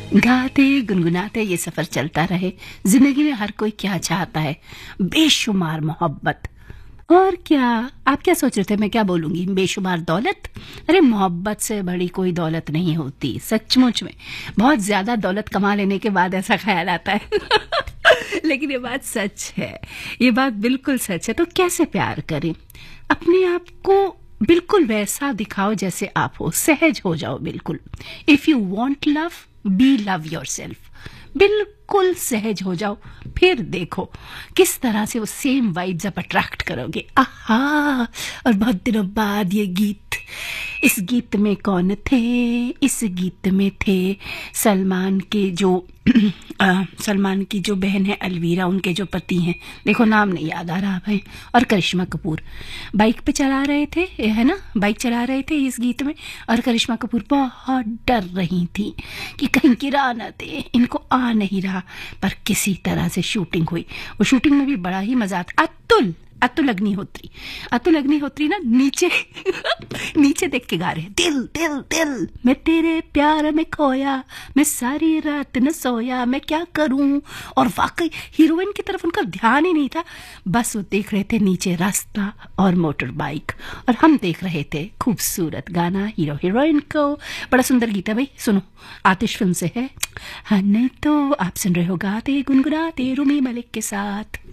गाते गुनगुनाते ये सफर चलता रहे। जिंदगी में हर कोई क्या चाहता है? बेशुमार मोहब्बत। और क्या आप क्या सोच रहे थे मैं क्या बोलूंगी? बेशुमार दौलत? अरे मोहब्बत से बड़ी कोई दौलत नहीं होती सचमुच में। बहुत ज्यादा दौलत कमा लेने के बाद ऐसा ख्याल आता है लेकिन ये बात सच है, ये बात बिल्कुल सच है। तो कैसे प्यार करें? अपने आप को बिल्कुल वैसा दिखाओ जैसे आप हो, सहज हो जाओ बिल्कुल। If you want love, B love yourself. बिल्कुल सहज हो जाओ, फिर देखो किस तरह से वो सेम वाइब्स आप अट्रैक्ट करोगे। आहा। और बहुत दिनों बाद ये गीत, इस गीत में कौन थे? इस गीत में थे सलमान के जो सलमान की जो बहन है अलवीरा, उनके जो पति हैं, देखो नाम नहीं याद आ रहा भाई, और करिश्मा कपूर बाइक पे चला रहे थे, है ना, बाइक चला रहे थे इस गीत में। और करिश्मा कपूर बहुत डर रही थी कि कहीं गिरा न दे, इनको आ नहीं रहा। पर किसी तरह से शूटिंग हुई। वो शूटिंग में भी बड़ा ही मजा आता। अतुल अग्निहोत्री ना नीचे नीचे देख के गा रहे हैं, दिल दिल दिल मैं तेरे प्यार में खोया, मैं सारी रात न सोया, मैं क्या करूं। और वाकई हीरोइन की तरफ उनका ध्यान ही नहीं था, बस वो देख रहे थे नीचे रास्ता और मोटर बाइक, और हम देख रहे थे खूबसूरत गाना हीरो हीरोइन को। बड़ा सुंदर गीत है भाई, सुनो, आतिश फिल्म से है। हाँ नहीं तो आप सुन रहे हो गाते गुनगुनाते रूमी मलिक के साथ।